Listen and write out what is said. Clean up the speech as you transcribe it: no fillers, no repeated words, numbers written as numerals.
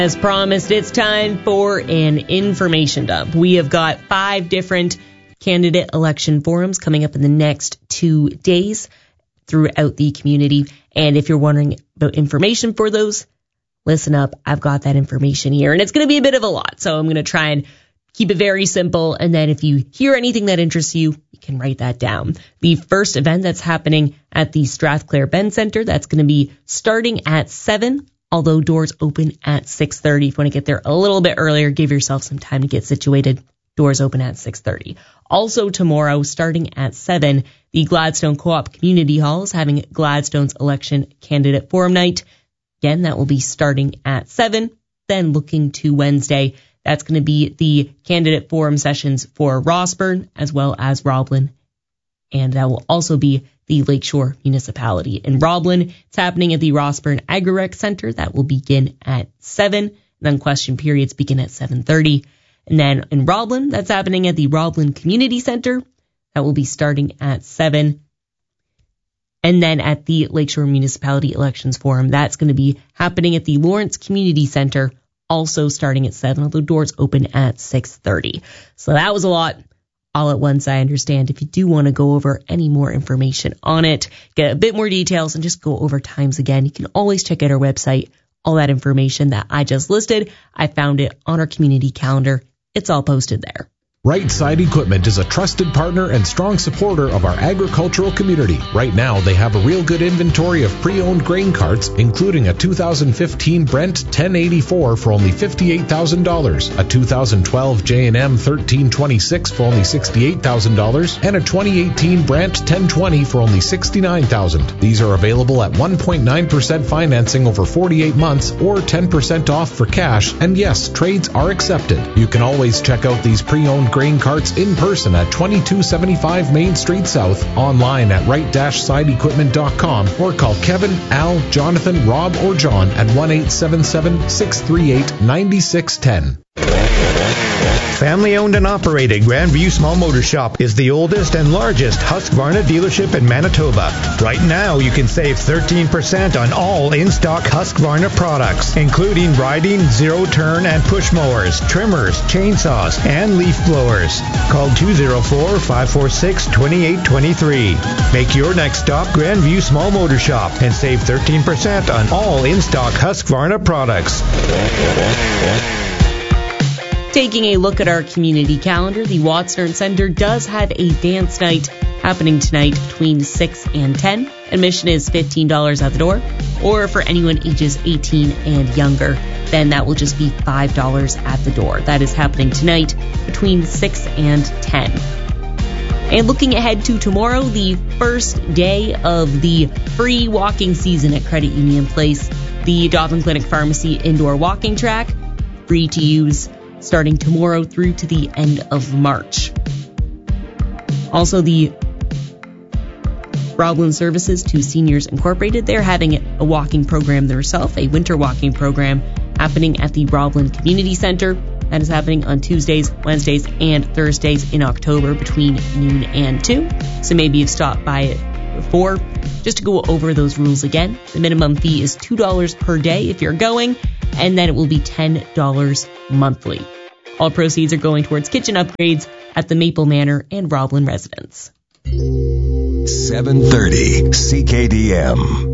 As promised, it's time for an information dump. We have got 5 different candidate election forums coming up in the next 2 days throughout the community. And if you're wondering about information for those, listen up. I've got that information here. And it's going to be a bit of a lot. So I'm going to try and keep it very simple. And then if you hear anything that interests you, you can write that down. The first event that's happening at the Strathclair Ben Centre, that's going to be starting at 7. Although doors open at 6:30. If you want to get there a little bit earlier, give yourself some time to get situated. Doors open at 6:30. Also tomorrow, starting at 7, the Gladstone Co-op Community Hall is having Gladstone's Election Candidate Forum Night. Again, that will be starting at 7. Then looking to Wednesday, that's going to be the candidate forum sessions for Rossburn as well as Roblin. And that will also be the Lakeshore Municipality. In Roblin, it's happening at the Rossburn Agri-Rec Center. That will begin at 7. And then question periods begin at 7:30. And then in Roblin, that's happening at the Roblin Community Center. That will be starting at 7. And then at the Lakeshore Municipality Elections Forum, that's going to be happening at the Lawrence Community Center, also starting at 7, although doors open at 6:30. So that was a lot all at once, I understand. If you do want to go over any more information on it, get a bit more details, and just go over times again, you can always check out our website. All that information that I just listed, I found it on our community calendar. It's all posted there. Right Side Equipment is a trusted partner and strong supporter of our agricultural community. Right now, they have a real good inventory of pre-owned grain carts, including a 2015 Brent 1084 for only $58,000, a 2012 J&M 1326 for only $68,000, and a 2018 Brent 1020 for only $69,000. These are available at 1.9% financing over 48 months or 10% off for cash, and yes, trades are accepted. You can always check out these pre-owned grain carts in person at 2275 Main Street South, online at right-sideequipment.com, or call Kevin, Al, Jonathan, Rob, or John at 1-877-638-9610. Family owned and operated Grandview Small Motor Shop is the oldest and largest Husqvarna dealership in Manitoba. Right now, you can save 13% on all in-stock Husqvarna products, including riding, zero-turn, and push mowers, trimmers, chainsaws, and leaf blowers. Call 204-546-2823. Make your next stop Grandview Small Motor Shop and save 13% on all in-stock Husqvarna products. Taking a look at our community calendar, the Watsonern Center does have a dance night happening tonight between 6 and 10. Admission is $15 at the door, or for anyone ages 18 and younger, then that will just be $5 at the door. That is happening tonight between 6 and 10. And looking ahead to tomorrow, the first day of the free walking season at Credit Union Place, the Dauphin Clinic Pharmacy indoor walking track, free to use starting tomorrow through to the end of March. Also, the Roblin Services to Seniors Incorporated, they're having a walking program themselves, a winter walking program happening at the Roblin Community Center. That is happening on Tuesdays, Wednesdays, and Thursdays in October between noon and 2. So maybe you've stopped by it before. Just to go over those rules again, the minimum fee is $2 per day if you're going, and then it will be $10 monthly. All proceeds are going towards kitchen upgrades at the Maple Manor and Roblin residence. 730 CKDM.